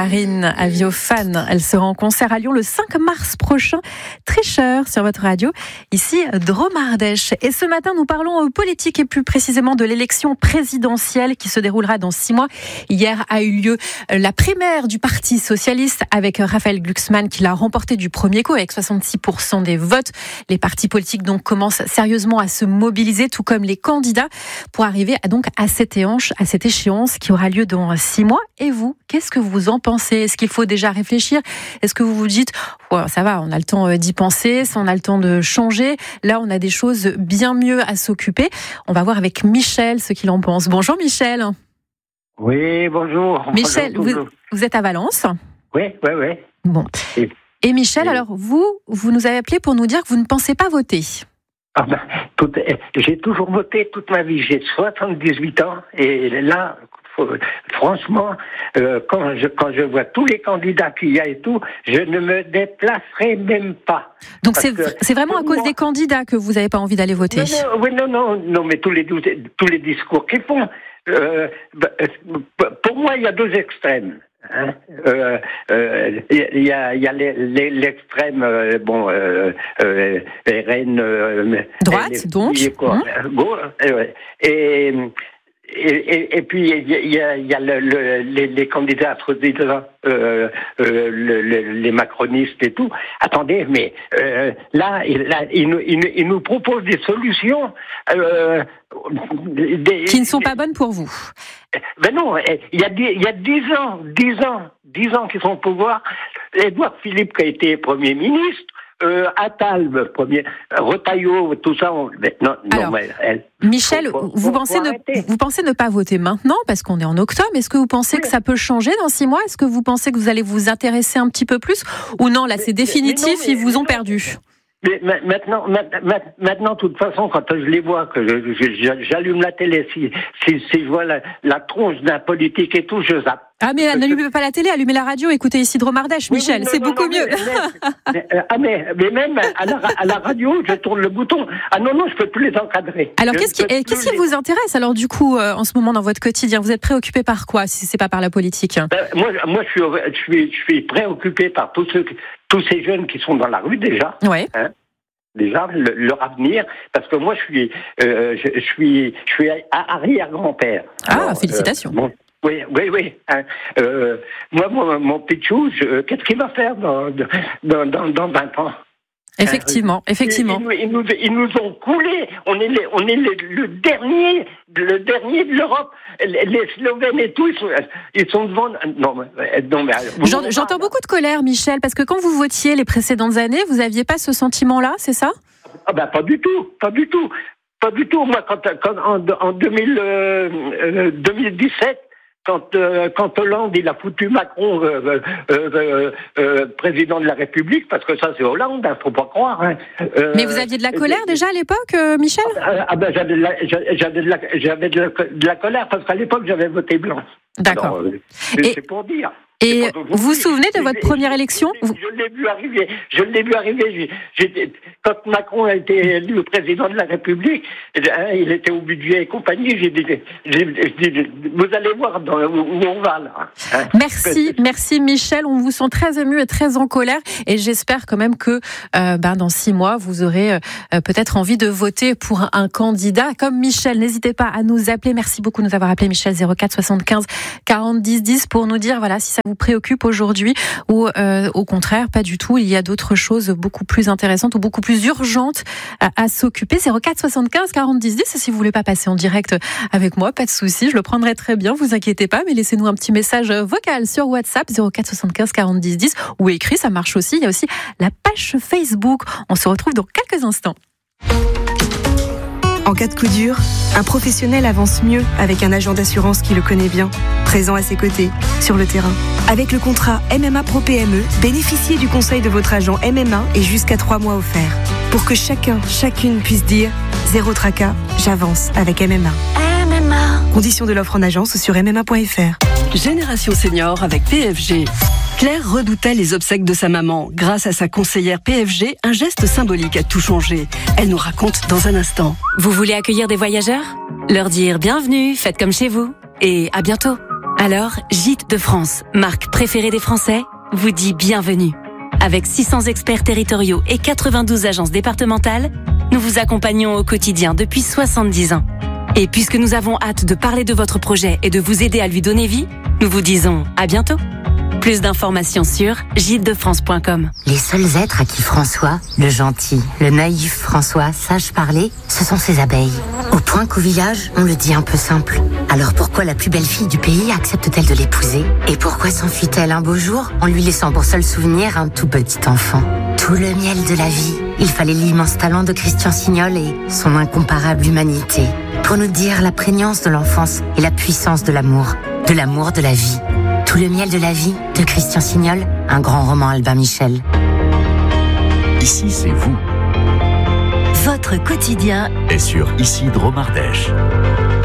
Marine, avis aux fans. Elle sera en concert à Lyon le 5 mars prochain. Tricheur sur votre radio, ici Drôme Ardèche. Et ce matin, nous parlons politique et plus précisément de l'élection présidentielle qui se déroulera dans 6 mois. Hier a eu lieu la primaire du Parti socialiste avec Raphaël Glucksmann qui l'a remporté du premier coup avec 66% des votes. Les partis politiques donc commencent sérieusement à se mobiliser, tout comme les candidats, pour arriver à cette échéance qui aura lieu dans 6 mois. Et vous, qu'est-ce que vous en pensez ? Est-ce qu'il faut déjà réfléchir ? Est-ce que vous vous dites ça va, on a le temps d'y penser, on a le temps de changer. Là, on a des choses bien mieux à s'occuper. On va voir avec Michel ce qu'il en pense. Bonjour Michel. Oui, bonjour. Michel, bonjour. Vous êtes à Valence ? Oui. Bon. Et Michel, alors vous nous avez appelé pour nous dire que vous ne pensez pas voter. J'ai toujours voté toute ma vie. J'ai 78 ans et là, franchement, quand je vois tous les candidats qu'il y a et tout, je ne me déplacerai même pas. Donc c'est vraiment à cause des candidats que vous n'avez pas envie d'aller voter. Non, mais tous les discours qu'ils font. Pour moi, il y a deux extrêmes. Il y a l'extrême RN droite donc et puis il y a les candidats présidents, les macronistes et tout. Attendez, mais là ils nous proposent des solutions qui ne sont pas bonnes pour vous. Ben non, il y a 10 ans qu'ils sont au pouvoir. Édouard Philippe qui a été Premier ministre, Attal, Retailleau, tout ça. Michel, vous pensez ne pas voter maintenant parce qu'on est en octobre. Est-ce que vous pensez que ça peut changer dans 6 mois ? Est-ce que vous pensez que vous allez vous intéresser un petit peu plus ? Ou non, là c'est définitif, ils vous ont perdu. Mais maintenant, de toute façon, quand je les vois, que j'allume la télé, si je vois la tronche d'un politique et tout, je zappe. Ah mais n'allumez pas la télé, allumez la radio, écoutez ici Drôme Ardèche, Michel, c'est beaucoup mieux. Mais même à la radio, je tourne le bouton. Ah non, je peux plus les encadrer. Alors qu'est-ce qui vous intéresse alors du coup en ce moment dans votre quotidien ? Vous êtes préoccupé par quoi si c'est pas par la politique ? Moi, je suis préoccupé par tous ces jeunes qui sont dans la rue déjà. Ouais. Déjà leur avenir, parce que moi je suis arrière-grand-père. Alors, félicitations. Oui. Moi, mon pitchou, qu'est-ce qu'il va faire dans 20 ans ? Effectivement. Ils nous ont coulé. On est le dernier de l'Europe. Les Slovènes et tout, ils sont devant. J'entends beaucoup de colère, Michel, parce que quand vous votiez les précédentes années, vous aviez pas ce sentiment-là, c'est ça ? Pas du tout. Moi, quand en 2017. Quand Hollande il a foutu Macron président de la République, parce que ça c'est Hollande, faut pas croire. Mais vous aviez de la colère déjà à l'époque, Michel ? J'avais de la colère parce qu'à l'époque j'avais voté blanc. D'accord. Alors, c'est pour dire. Et vous vous souvenez de votre première élection ? Je l'ai vu arriver. Quand Macron a été élu président de la République, il était au budget et compagnie. J'ai dit, vous allez voir où on va là. Merci Michel. On vous sent très ému et très en colère. Et j'espère quand même que dans 6 mois, vous aurez peut-être envie de voter pour un candidat comme Michel. N'hésitez pas à nous appeler. Merci beaucoup de nous avoir appelé, Michel, 04 75 40 10 10 pour nous dire si ça vous préoccupe aujourd'hui ou au contraire pas du tout, il y a d'autres choses beaucoup plus intéressantes ou beaucoup plus urgentes à s'occuper. 04 75 40 10 10, si vous voulez pas passer en direct avec moi, pas de souci, je le prendrai très bien, vous inquiétez pas, mais laissez-nous un petit message vocal sur WhatsApp 04 75 40 10 10 ou écrit, ça marche aussi. Il y a aussi la page Facebook. On se retrouve dans quelques instants. En cas de coup dur, un professionnel avance mieux avec un agent d'assurance qui le connaît bien, présent à ses côtés, sur le terrain. Avec le contrat MMA Pro PME, bénéficiez du conseil de votre agent MMA et jusqu'à 3 mois offerts. Pour que chacune puisse dire « Zéro tracas, j'avance avec MMA ». Conditions de l'offre en agence ou sur MMA.fr. Génération Senior avec PFG. Claire redoutait les obsèques de sa maman. Grâce à sa conseillère PFG, un geste symbolique a tout changé. Elle nous raconte dans un instant. Vous voulez accueillir des voyageurs ? Leur dire bienvenue, faites comme chez vous. Et à bientôt. Alors, Gîtes de France, marque préférée des Français, vous dit bienvenue. Avec 600 experts territoriaux et 92 agences départementales, nous vous accompagnons au quotidien depuis 70 ans. Et puisque nous avons hâte de parler de votre projet et de vous aider à lui donner vie, nous vous disons à bientôt. Plus d'informations sur gîtesdefrance.com. Les seuls êtres à qui François, le gentil, le naïf François, sache parler, ce sont ses abeilles. Au point qu'au village, on le dit un peu simple. Alors pourquoi la plus belle fille du pays accepte-t-elle de l'épouser? Et pourquoi s'enfuit-elle un beau jour en lui laissant pour seul souvenir un tout petit enfant? Tout le miel de la vie. Il fallait l'immense talent de Christian Signol et son incomparable humanité pour nous dire la prégnance de l'enfance et la puissance de l'amour de la vie. Tout le miel de la vie de Christian Signol, un grand roman Albin Michel. Ici, c'est vous. Votre quotidien est sur Ici Drôme Ardèche.